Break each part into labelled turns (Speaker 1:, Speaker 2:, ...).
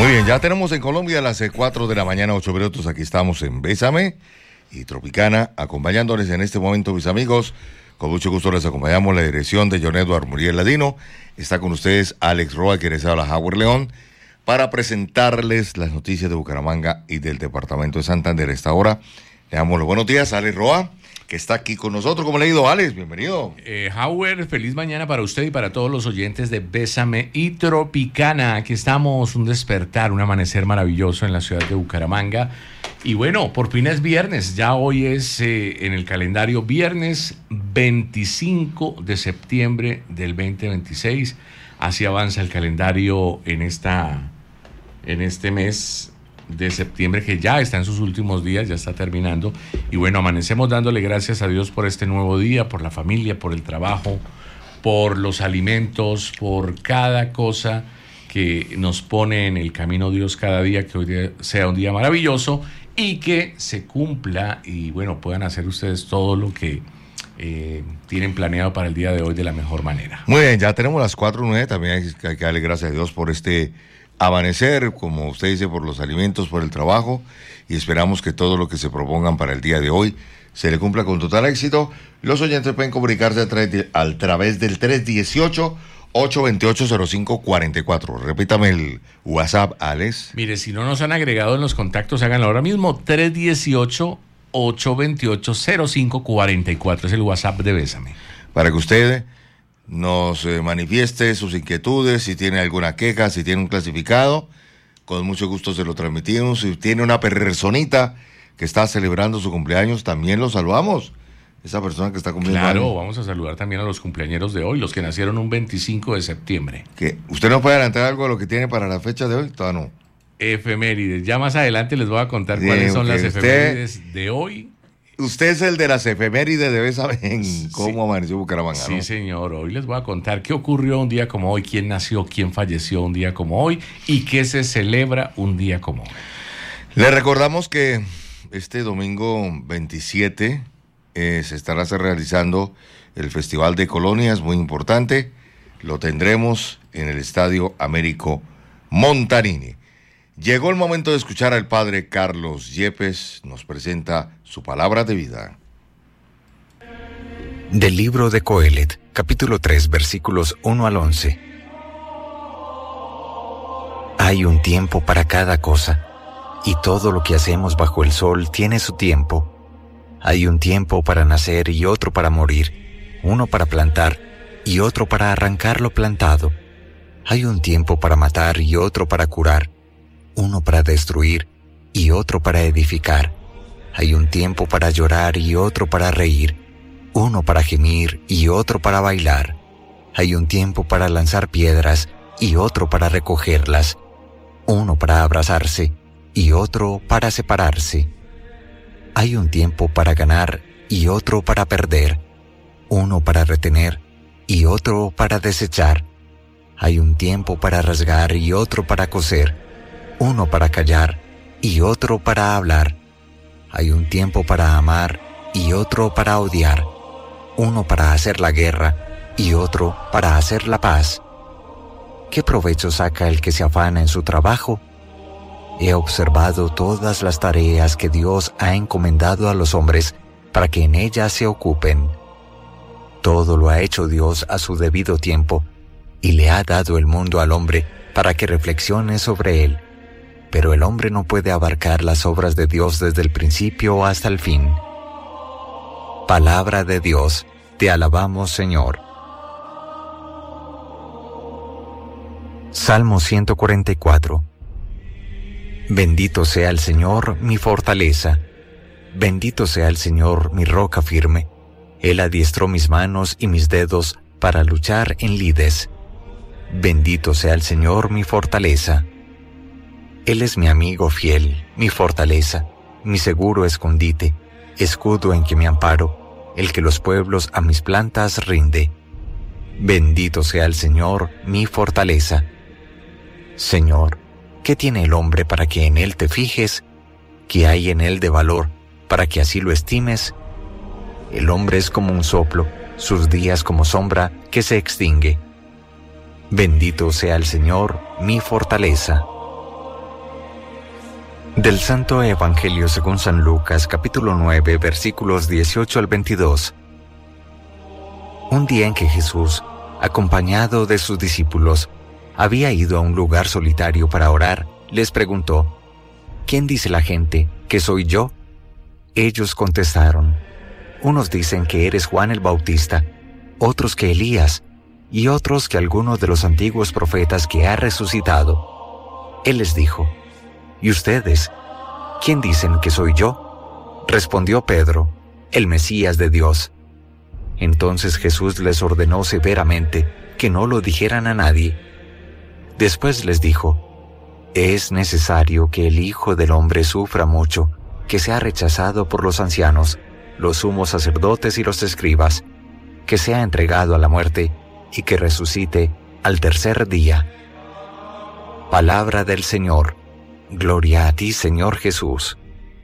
Speaker 1: Muy bien, ya tenemos en Colombia las 4 de la mañana, 8 minutos. Aquí estamos en Bésame y Tropicana, acompañándoles en este momento, mis amigos. Con mucho gusto les acompañamos la dirección de John Edward Muriel Ladino. Está con ustedes Alex Roa, quien les habla, Howard León, para presentarles las noticias de Bucaramanga y del departamento de Santander. A esta hora le damos los buenos días a Alex Roa, que está aquí con nosotros. ¿Cómo le ha ido, Alex? Bienvenido.
Speaker 2: Howard, feliz mañana para usted y para todos los oyentes de Bésame y Tropicana. Aquí estamos, un despertar, un amanecer maravilloso en la ciudad de Bucaramanga. Y bueno, por fin es viernes. Ya hoy es en el calendario viernes 25 de septiembre del 2026. Así avanza el calendario en este mes de septiembre, que ya está en sus últimos días, ya está terminando. Y bueno, amanecemos dándole gracias a Dios por este nuevo día, por la familia, por el trabajo, por los alimentos, por cada cosa que nos pone en el camino Dios cada día. Que hoy día sea un día maravilloso y que se cumpla y bueno, puedan hacer ustedes todo lo que tienen planeado para el día de hoy de la mejor manera.
Speaker 1: Muy bien, ya tenemos las 4:09. También hay que darle gracias a Dios por este amanecer, como usted dice, por los alimentos, por el trabajo, y esperamos que todo lo que se propongan para el día de hoy se le cumpla con total éxito. Los oyentes pueden comunicarse a través del 318-828-0544. Repítame el WhatsApp, Alex.
Speaker 2: Mire, si no nos han agregado en los contactos, háganlo ahora mismo. 318-828-0544 es el WhatsApp de Bésame.
Speaker 1: Para que usted nos manifieste sus inquietudes, si tiene alguna queja, si tiene un clasificado, con mucho gusto se lo transmitimos. Si tiene una personita que está celebrando su cumpleaños, también lo saludamos. Esa persona que está cumpliendo
Speaker 2: Claro,
Speaker 1: años.
Speaker 2: vamos a saludar también a los cumpleañeros de hoy, los que nacieron un 25 de septiembre.
Speaker 1: ¿Qué? ¿Usted nos puede adelantar algo de lo que tiene para la fecha de hoy? Todavía no.
Speaker 2: Efemérides. Ya más adelante les voy a contar cuáles son las efemérides de hoy.
Speaker 1: Usted es el de las efemérides de Bésame en cómo amaneció Bucaramanga, ¿no?
Speaker 2: Sí, señor. Hoy les voy a contar qué ocurrió un día como hoy, quién nació, quién falleció un día como hoy y qué se celebra un día como hoy.
Speaker 1: Le recordamos que este domingo 27 se estará realizando el Festival de Colonias, muy importante. Lo tendremos en el Estadio Américo Montanini. Llegó el momento de escuchar al padre Carlos Yepes. Nos presenta su palabra de vida.
Speaker 3: Del libro de Coelet, capítulo 3, versículos 1 al 11. Hay un tiempo para cada cosa, y todo lo que hacemos bajo el sol tiene su tiempo. Hay un tiempo para nacer y otro para morir, uno para plantar y otro para arrancar lo plantado. Hay un tiempo para matar y otro para curar, uno para destruir y otro para edificar. Hay un tiempo para llorar y otro para reír, uno para gemir y otro para bailar. Hay un tiempo para lanzar piedras y otro para recogerlas, uno para abrazarse y otro para separarse. Hay un tiempo para ganar y otro para perder, uno para retener y otro para desechar. Hay un tiempo para rasgar y otro para coser, uno para callar y otro para hablar. Hay un tiempo para amar y otro para odiar, uno para hacer la guerra y otro para hacer la paz. ¿Qué provecho saca el que se afana en su trabajo? He observado todas las tareas que Dios ha encomendado a los hombres para que en ellas se ocupen. Todo lo ha hecho Dios a su debido tiempo y le ha dado el mundo al hombre para que reflexione sobre él. Pero el hombre no puede abarcar las obras de Dios desde el principio hasta el fin. Palabra de Dios, te alabamos, Señor. Salmo 144. Bendito sea el Señor, mi fortaleza. Bendito sea el Señor, mi roca firme. Él adiestró mis manos y mis dedos para luchar en lides. Bendito sea el Señor, mi fortaleza. Él es mi amigo fiel, mi fortaleza, mi seguro escondite, escudo en que me amparo, el que los pueblos a mis plantas rinde. Bendito sea el Señor, mi fortaleza. Señor, ¿qué tiene el hombre para que en él te fijes? ¿Qué hay en él de valor para que así lo estimes? El hombre es como un soplo, sus días como sombra que se extingue. Bendito sea el Señor, mi fortaleza. Del Santo Evangelio según San Lucas, capítulo 9, versículos 18 al 22. Un día en que Jesús, acompañado de sus discípulos, había ido a un lugar solitario para orar, les preguntó: ¿Quién dice la gente que soy yo? Ellos contestaron: unos dicen que eres Juan el Bautista, otros que Elías, y otros que alguno de los antiguos profetas que ha resucitado. Él les dijo: ¿y ustedes? ¿Quién dicen que soy yo? Respondió Pedro: el Mesías de Dios. Entonces Jesús les ordenó severamente que no lo dijeran a nadie. Después les dijo: es necesario que el Hijo del Hombre sufra mucho, que sea rechazado por los ancianos, los sumos sacerdotes y los escribas, que sea entregado a la muerte y que resucite al tercer día. Palabra del Señor. Gloria a ti, Señor Jesús.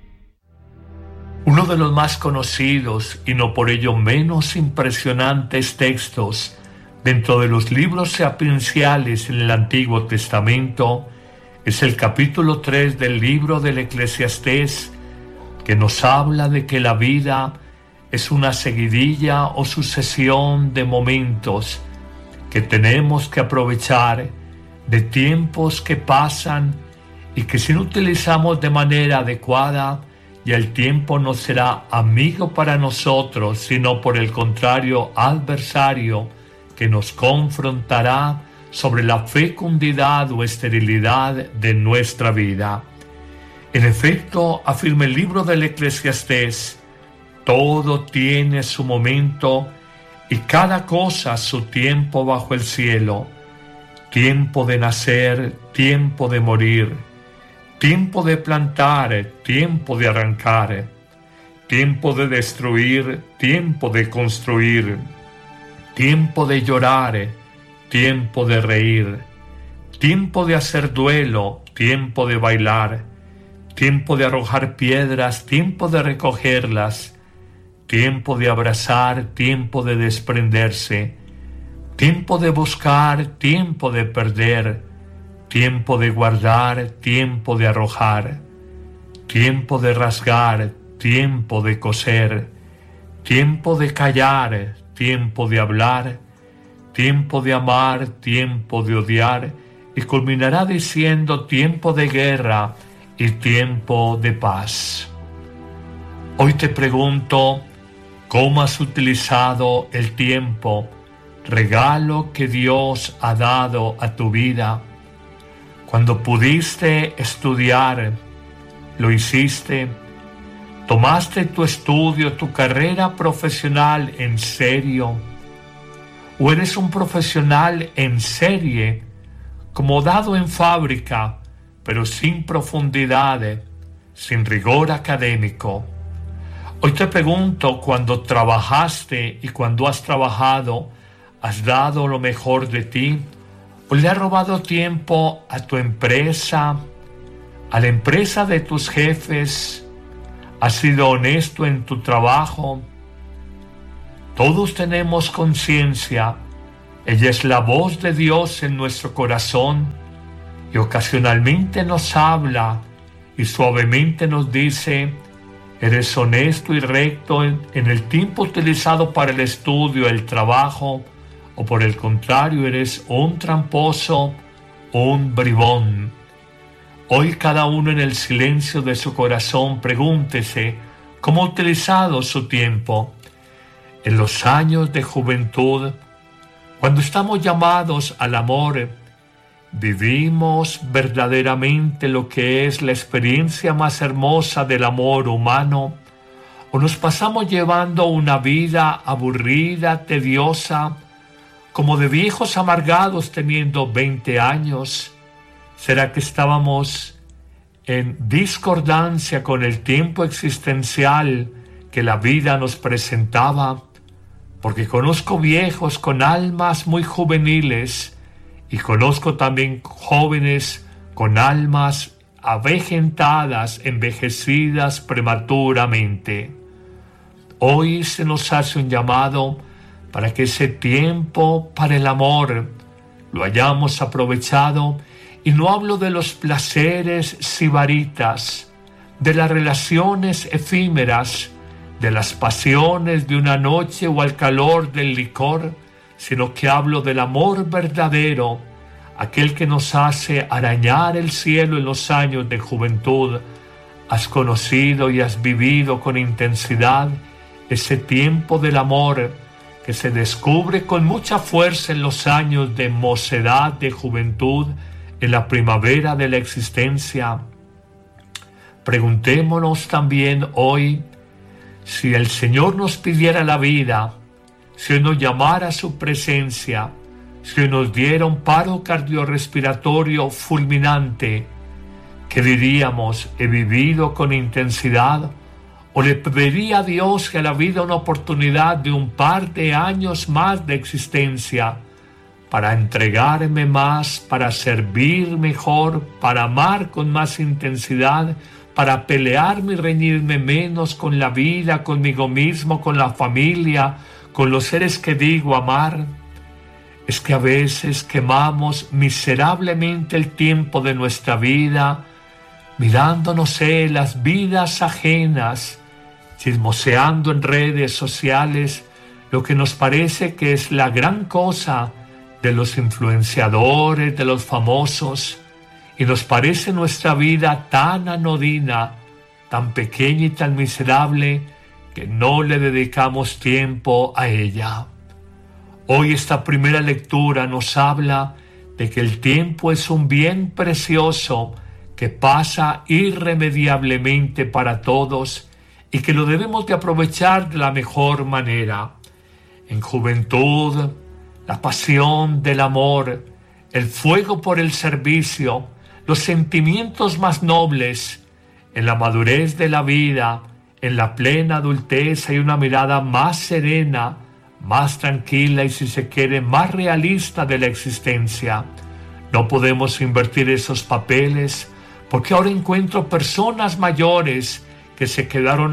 Speaker 4: Uno de los más conocidos y no por ello menos impresionantes textos dentro de los libros sapienciales en el Antiguo Testamento es el capítulo 3 del libro del Eclesiastés, que nos habla de que la vida es una seguidilla o sucesión de momentos que tenemos que aprovechar, de tiempos que pasan y que si no utilizamos de manera adecuada, ya el tiempo no será amigo para nosotros, sino por el contrario adversario, que nos confrontará sobre la fecundidad o esterilidad de nuestra vida. En efecto, afirma el libro del Eclesiastés: todo tiene su momento y cada cosa su tiempo bajo el cielo. Tiempo de nacer, tiempo de morir, tiempo de plantar, tiempo de arrancar, tiempo de destruir, tiempo de construir, tiempo de llorar, tiempo de reír, tiempo de hacer duelo, tiempo de bailar, tiempo de arrojar piedras, tiempo de recogerlas, tiempo de abrazar, tiempo de desprenderse, tiempo de buscar, tiempo de perder, tiempo de guardar, tiempo de arrojar, tiempo de rasgar, tiempo de coser, tiempo de callar, tiempo de hablar, tiempo de amar, tiempo de odiar, y culminará diciendo tiempo de guerra y tiempo de paz. Hoy te pregunto: ¿cómo has utilizado el tiempo, regalo que Dios ha dado a tu vida? Cuando pudiste estudiar, ¿lo hiciste? ¿Tomaste tu estudio, tu carrera profesional en serio? ¿O eres un profesional en serie, como dado en fábrica, pero sin profundidad, sin rigor académico? Hoy te pregunto: cuando trabajaste y cuando has trabajado, ¿has dado lo mejor de ti? ¿O le has robado tiempo a tu empresa, a la empresa de tus jefes? ¿Has sido honesto en tu trabajo? Todos tenemos conciencia. Ella es la voz de Dios en nuestro corazón y ocasionalmente nos habla y suavemente nos dice: ¿eres honesto y recto en el tiempo utilizado para el estudio, el trabajo? ¿O por el contrario, eres un tramposo, un bribón? Hoy cada uno en el silencio de su corazón pregúntese cómo ha utilizado su tiempo. En los años de juventud, cuando estamos llamados al amor, ¿vivimos verdaderamente lo que es la experiencia más hermosa del amor humano? ¿O nos pasamos llevando una vida aburrida, tediosa, como de viejos amargados teniendo 20 años? ¿Será que estábamos en discordancia con el tiempo existencial que la vida nos presentaba? Porque conozco viejos con almas muy juveniles y conozco también jóvenes con almas avejentadas, envejecidas prematuramente. Hoy se nos hace un llamado para que ese tiempo para el amor lo hayamos aprovechado Y no hablo de los placeres sibaritas, de las relaciones efímeras, de las pasiones de una noche o al calor del licor, sino que hablo del amor verdadero, aquel que nos hace arañar el cielo en los años de juventud. Has conocido y has vivido con intensidad ese tiempo del amor que se descubre con mucha fuerza en los años de mocedad, de juventud, en la primavera de la existencia. Preguntémonos también hoy, si el Señor nos pidiera la vida, si Él nos llamara a su presencia, si nos diera un paro cardiorrespiratorio fulminante, ¿qué diríamos? ¿He vivido con intensidad? ¿O le pediría a Dios que a la vida una oportunidad de un par de años más de existencia para entregarme más, para servir mejor, para amar con más intensidad, para pelearme y reñirme menos con la vida, conmigo mismo, con la familia, con los seres que digo amar? Es que a veces quemamos miserablemente el tiempo de nuestra vida, mirando, no sé, las vidas ajenas, chismoseando en redes sociales lo que nos parece que es la gran cosa de los influenciadores, de los famosos, y nos parece nuestra vida tan anodina, tan pequeña y tan miserable que no le dedicamos tiempo a ella. Hoy esta primera lectura nos habla de que el tiempo es un bien precioso que pasa irremediablemente para todos y que lo debemos de aprovechar de la mejor manera. En juventud, la pasión del amor, el fuego por el servicio, los sentimientos más nobles. En la madurez de la vida, en la plena adultez, hay una mirada más serena, más tranquila y, si se quiere, más realista de la existencia. No podemos invertir esos papeles porque ahora encuentro personas mayores que se quedaron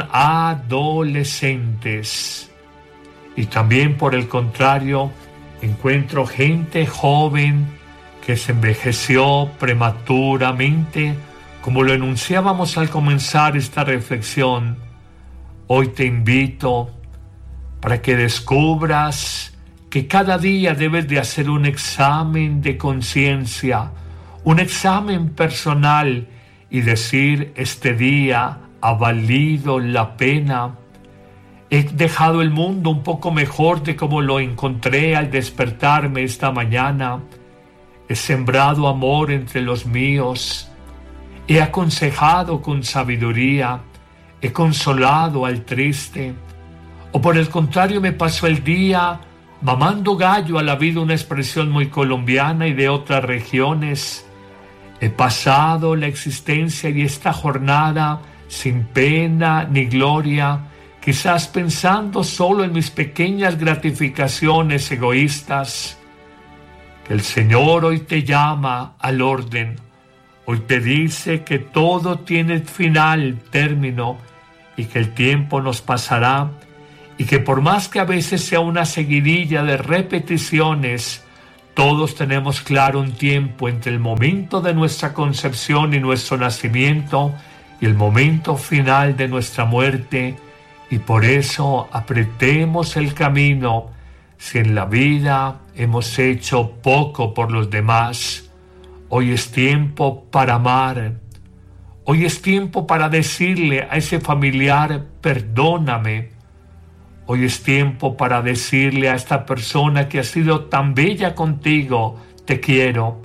Speaker 4: adolescentes. Y también, por el contrario, encuentro gente joven que se envejeció prematuramente, como lo enunciábamos al comenzar esta reflexión. Hoy te invito para que descubras que cada día debes de hacer un examen de conciencia, un examen personal y decir: este día ha valido la pena. He dejado el mundo un poco mejor de como lo encontré al despertarme esta mañana. He sembrado amor entre los míos. He aconsejado con sabiduría. He consolado al triste. O por el contrario, me pasó el día mamando gallo a la vida, una expresión muy colombiana y de otras regiones. He pasado la existencia y esta jornada sin pena ni gloria, quizás pensando solo en mis pequeñas gratificaciones egoístas. Que el Señor hoy te llama al orden. Hoy te dice que todo tiene final, término, y que el tiempo nos pasará, y que por más que a veces sea una seguidilla de repeticiones, todos tenemos claro un tiempo entre el momento de nuestra concepción y nuestro nacimiento y el momento final de nuestra muerte, y por eso apretemos el camino. Si en la vida hemos hecho poco por los demás, hoy es tiempo para amar. Hoy es tiempo para decirle a ese familiar: perdóname. Hoy es tiempo para decirle a esta persona que ha sido tan bella contigo: te quiero.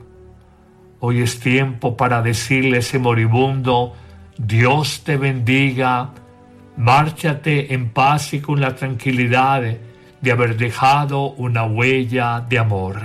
Speaker 4: Hoy es tiempo para decirle a ese moribundo: Dios te bendiga. Márchate en paz y con la tranquilidad de haber dejado una huella de amor.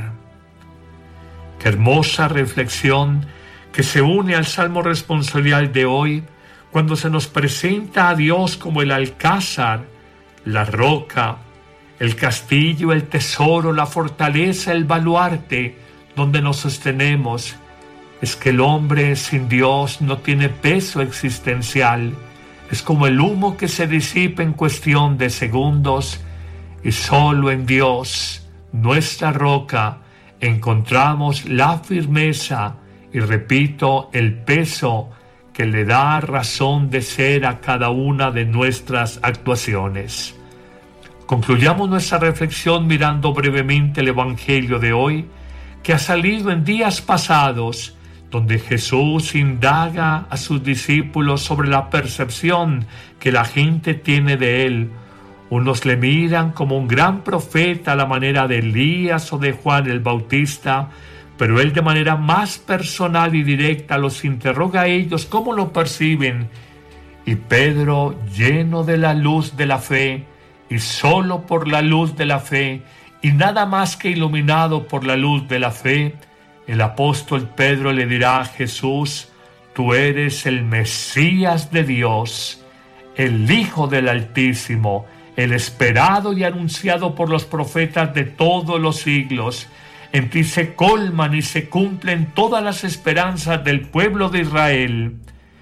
Speaker 4: Qué hermosa reflexión que se une al Salmo responsorial de hoy, cuando se nos presenta a Dios como el alcázar, la roca, el castillo, el tesoro, la fortaleza, el baluarte donde nos sostenemos. Es que el hombre sin Dios no tiene peso existencial. Es como el humo que se disipa en cuestión de segundos, y solo en Dios, nuestra roca, encontramos la firmeza y repito, el peso que le da razón de ser a cada una de nuestras actuaciones. Concluyamos nuestra reflexión mirando brevemente el Evangelio de hoy, que ha salido en días pasados, donde Jesús indaga a sus discípulos sobre la percepción que la gente tiene de él. Unos le miran como un gran profeta a la manera de Elías o de Juan el Bautista, pero él de manera más personal y directa los interroga a ellos cómo lo perciben. Y Pedro, lleno de la luz de la fe, y solo por la luz de la fe, y nada más que iluminado por la luz de la fe, el apóstol Pedro le dirá a Jesús: tú eres el Mesías de Dios, el Hijo del Altísimo, el esperado y anunciado por los profetas de todos los siglos. En ti se colman y se cumplen todas las esperanzas del pueblo de Israel.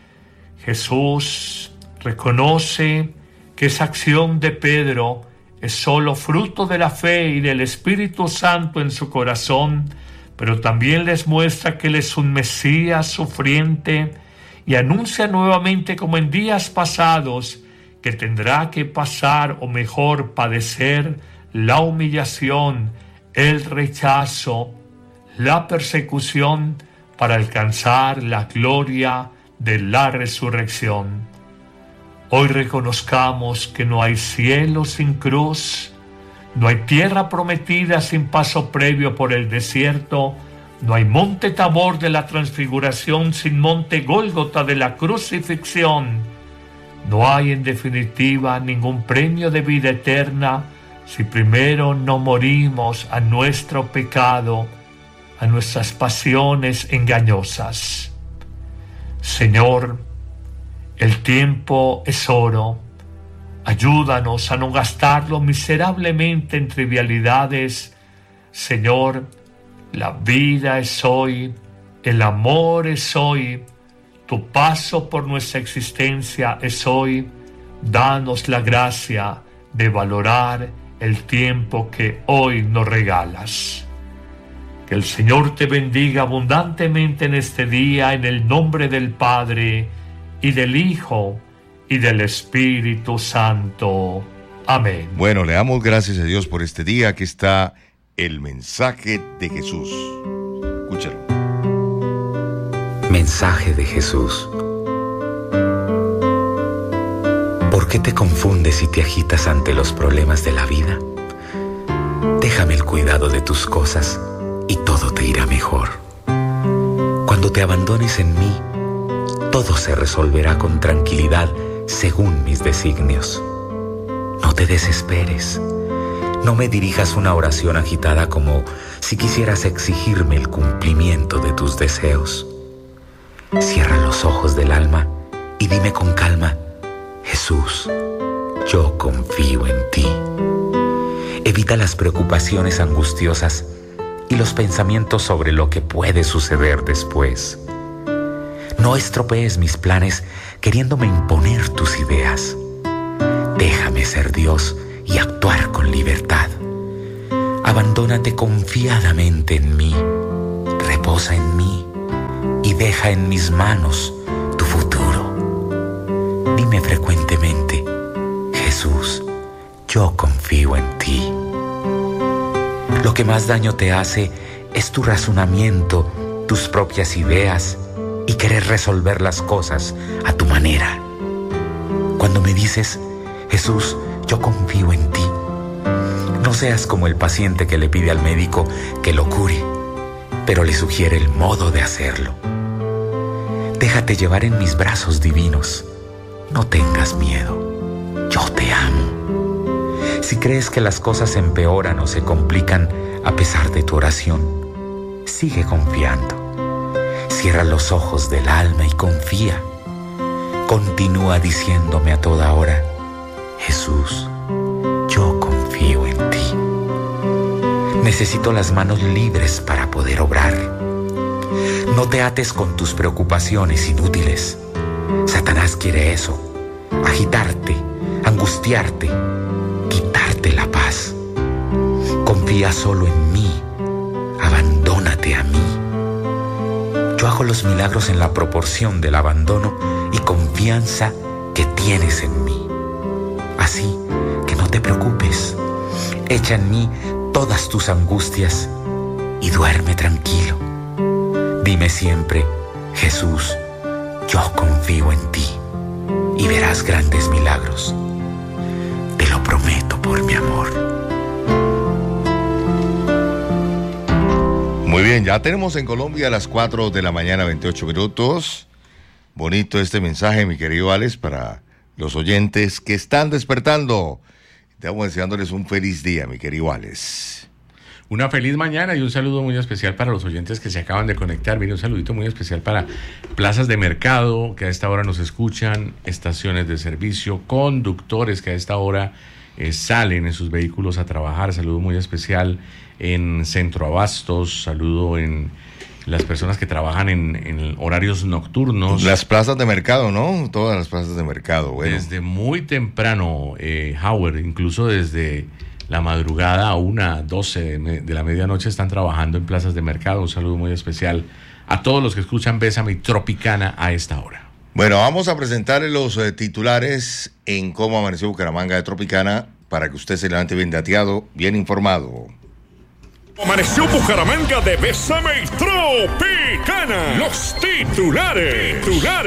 Speaker 4: Jesús reconoce que esa acción de Pedro es solo fruto de la fe y del Espíritu Santo en su corazón, pero también les muestra que él es un Mesías sufriente y anuncia nuevamente, como en días pasados, que tendrá que pasar, o mejor, padecer la humillación, el rechazo, la persecución, para alcanzar la gloria de la resurrección. Hoy reconozcamos que no hay cielo sin cruz, no hay tierra prometida sin paso previo por el desierto, no hay monte Tabor de la transfiguración sin monte Gólgota de la crucifixión. No hay, en definitiva, ningún premio de vida eterna si primero no morimos a nuestro pecado, a nuestras pasiones engañosas. Señor, el tiempo es oro. Ayúdanos a no gastarlo miserablemente en trivialidades. Señor, la vida es hoy, el amor es hoy, tu paso por nuestra existencia es hoy. Danos la gracia de valorar el tiempo que hoy nos regalas. Que el Señor te bendiga abundantemente en este día, en el nombre del Padre, y del Hijo, y del Espíritu Santo. Amén.
Speaker 1: Bueno, le damos gracias a Dios por este día. Aquí está el mensaje de Jesús. Escúchalo.
Speaker 3: Mensaje de Jesús. ¿Por qué te confundes y te agitas ante los problemas de la vida? Déjame el cuidado de tus cosas y todo te irá mejor. Cuando te abandones en mí, todo se resolverá con tranquilidad según mis designios. No te desesperes. No me dirijas una oración agitada como si quisieras exigirme el cumplimiento de tus deseos. Cierra los ojos del alma y dime con calma: Jesús, yo confío en ti. Evita las preocupaciones angustiosas y los pensamientos sobre lo que puede suceder después. No estropees mis planes queriéndome imponer tus ideas. Déjame ser Dios y actuar con libertad. Abandónate confiadamente en mí, reposa en mí y deja en mis manos tu futuro. Dime frecuentemente: Jesús, yo confío en ti. Lo que más daño te hace es tu razonamiento, tus propias ideas y querer resolver las cosas a tu manera. Cuando me dices: Jesús, yo confío en ti, no seas como el paciente que le pide al médico que lo cure, pero le sugiere el modo de hacerlo. Déjate llevar en mis brazos divinos. No tengas miedo. Yo te amo. Si crees que las cosas empeoran o se complican a pesar de tu oración, sigue confiando. Cierra los ojos del alma y confía. Continúa diciéndome a toda hora: Jesús, yo confío en ti. Necesito las manos libres para poder obrar. No te ates con tus preocupaciones inútiles. Satanás quiere eso: agitarte, angustiarte, quitarte la paz. Confía solo en mí. Abandónate a mí.
Speaker 5: Yo hago los milagros en la proporción del abandono y confianza que tienes en mí. Así que no te preocupes. Echa en mí todas tus angustias y duerme tranquilo. Dime siempre, Jesús, yo confío en ti y verás grandes milagros. Te lo prometo por mi amor.
Speaker 1: Muy bien, ya tenemos en Colombia a las 4 de la mañana, 28 minutos. Bonito este mensaje, mi querido Alex, para los oyentes que están despertando. Estamos deseándoles un feliz día, mi querido Alex.
Speaker 2: Una feliz mañana y un saludo muy especial para los oyentes que se acaban de conectar. Mire, un saludito muy especial para plazas de mercado que a esta hora nos escuchan, estaciones de servicio, conductores que a esta hora salen en sus vehículos a trabajar. Saludo muy especial en Centro Abastos, saludo en las personas que trabajan en horarios nocturnos.
Speaker 1: Las plazas de mercado, ¿no? Todas las plazas de mercado, bueno.
Speaker 2: Desde muy temprano, Howard, incluso desde la madrugada a 1, 12 de la medianoche están trabajando en plazas de mercado. Un saludo muy especial a todos los que escuchan Bésame y Tropicana a esta hora.
Speaker 1: Bueno, vamos a presentarle los titulares en cómo amaneció Bucaramanga de Tropicana para que usted se levante bien dateado, bien informado.
Speaker 6: Amaneció Bucaramanga de Bésame y Tropicana. Los titulares.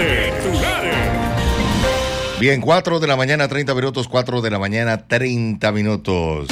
Speaker 1: Bien, 4 de la mañana, 30 minutos, 4 de la mañana, 30 minutos.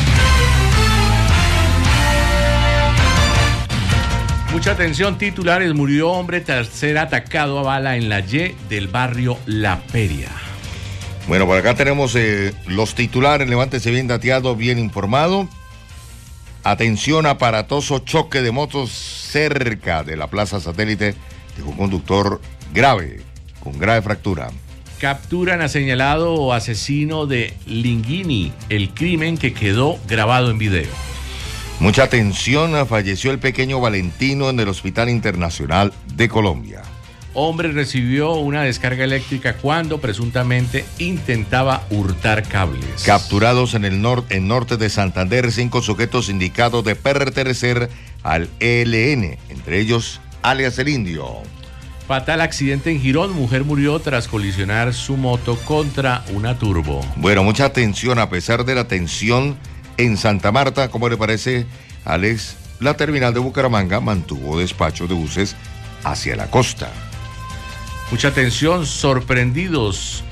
Speaker 2: Mucha atención, titulares. Murió hombre tras ser atacado a bala en la Y del barrio La Peria.
Speaker 1: Bueno, por acá tenemos los titulares. Levántese bien dateado, bien informado. Atención, aparatoso choque de motos cerca de la Plaza Satélite. Dejó un conductor grave, con grave fractura.
Speaker 2: Capturan a señalado asesino de Linguini, el crimen que quedó grabado en video.
Speaker 1: Mucha atención, falleció el pequeño Valentino en el Hospital Internacional de Colombia.
Speaker 2: Hombre recibió una descarga eléctrica cuando presuntamente intentaba hurtar cables.
Speaker 1: Capturados en el norte de Santander, 5 sujetos indicados de pertenecer al ELN, entre ellos alias El Indio.
Speaker 2: Fatal accidente en Girón, mujer murió tras colisionar su moto contra una turbo.
Speaker 1: Bueno, mucha atención, a pesar de la tensión en Santa Marta, ¿cómo le parece, Alex? La terminal de Bucaramanga mantuvo despacho de buses hacia la costa.
Speaker 2: Mucha atención, sorprendidos,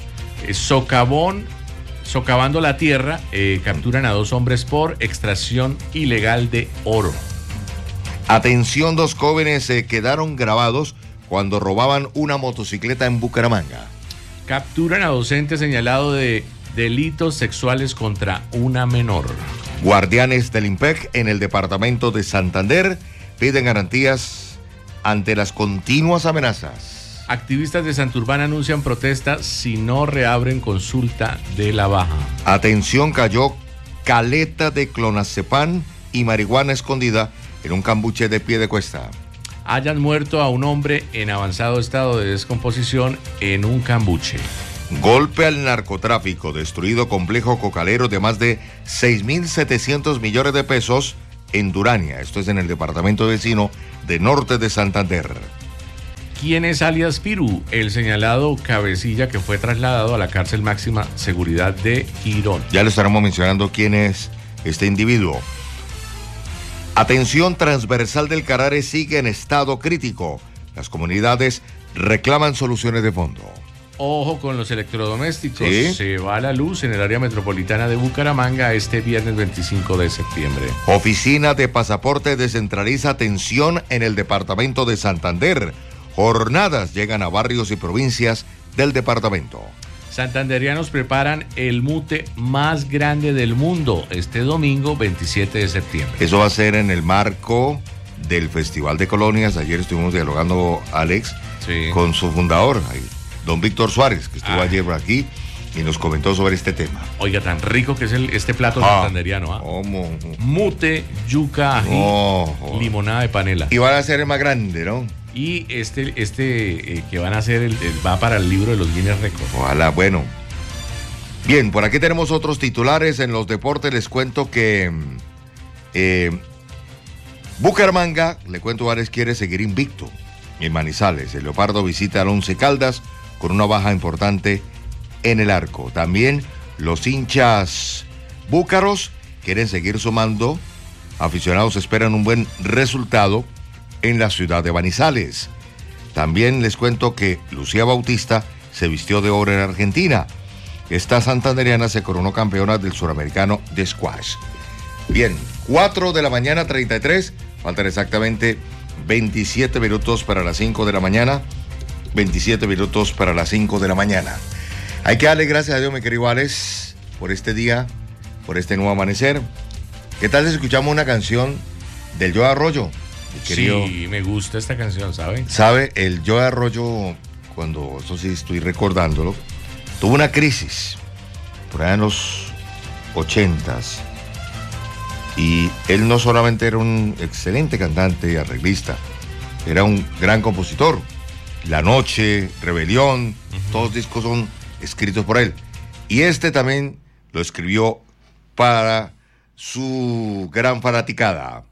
Speaker 2: socavando la tierra, capturan a 2 hombres por extracción ilegal de oro.
Speaker 1: Atención, 2 jóvenes se quedaron grabados cuando robaban una motocicleta en Bucaramanga.
Speaker 2: Capturan a docente señalado de delitos sexuales contra una menor.
Speaker 1: Guardianes del IMPEC en el departamento de Santander piden garantías ante las continuas amenazas.
Speaker 2: Activistas de Santurbán anuncian protesta si no reabren consulta de la baja.
Speaker 1: Atención, cayó caleta de clonazepam y marihuana escondida en un cambuche de Piedecuesta.
Speaker 2: Hayan muerto a un hombre en avanzado estado de descomposición en un cambuche.
Speaker 1: Golpe al narcotráfico, destruido complejo cocalero de más de 6.700 millones de pesos en Durania. Esto es en el departamento vecino de Norte de Santander.
Speaker 2: ¿Quién es alias Piru? El señalado cabecilla que fue trasladado a la cárcel máxima seguridad de Girón.
Speaker 1: Ya le estaremos mencionando quién es este individuo. Atención, transversal del Carare sigue en estado crítico. Las comunidades reclaman soluciones de fondo.
Speaker 2: Ojo con los electrodomésticos.
Speaker 1: ¿Sí?
Speaker 2: Se va la luz en el área metropolitana de Bucaramanga este viernes 25 de septiembre.
Speaker 1: Oficina de pasaporte descentraliza atención en el departamento de Santander. Jornadas llegan a barrios y provincias del departamento.
Speaker 2: Santanderianos preparan el mute más grande del mundo este domingo 27 de septiembre.
Speaker 1: Eso va a ser en el marco del Festival de Colonias. Ayer estuvimos dialogando, Alex,
Speaker 2: Sí.
Speaker 1: con su fundador, don Víctor Suárez, que estuvo ayer por aquí y nos comentó sobre este tema.
Speaker 2: Oiga, tan rico que es este plato santanderiano.
Speaker 1: ¿Cómo?
Speaker 2: Mute, yuca, ají, limonada de panela.
Speaker 1: Y van a ser el más grande, ¿no?
Speaker 2: Y este que van a hacer va para el libro de los Guinness Records.
Speaker 1: Ojalá, bueno. Bien, por aquí tenemos otros titulares. En los deportes les cuento que Bucaramanga, le cuento, Ares quiere seguir invicto. en Manizales. El Leopardo visita al Once Caldas con una baja importante en el arco. También los hinchas búcaros quieren seguir sumando. Aficionados esperan un buen resultado en la ciudad de Manizales. También les cuento que Lucía Bautista se vistió de oro en Argentina. Esta santandereana se coronó campeona del suramericano de squash. Bien, 4 de la mañana, 33. Faltan exactamente 27 minutos para las 5 de la mañana. 27 minutos para las 5 de la mañana. Hay que darle gracias a Dios, mi querido Alex, por este día, por este nuevo amanecer. ¿Qué tal si escuchamos una canción del Joe Arroyo? Querido,
Speaker 2: sí, me gusta esta canción, ¿sabe?
Speaker 1: ¿Sabe? El Joe Arroyo, cuando, eso sí estoy recordándolo, tuvo una crisis por allá en los 80s. Y él no solamente era un excelente cantante y arreglista, era un gran compositor. La Noche, Rebelión, todos discos son escritos por él. Y este también lo escribió para su gran fanaticada.